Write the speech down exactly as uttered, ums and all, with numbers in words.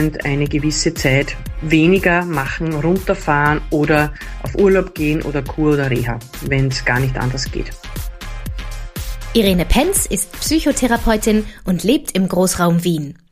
entsprechend eine gewisse Zeit weniger machen, runterfahren oder auf Urlaub gehen oder Kur oder Reha, wenn es gar nicht anders geht. Irene Penz ist Psychotherapeutin und lebt im Großraum Wien.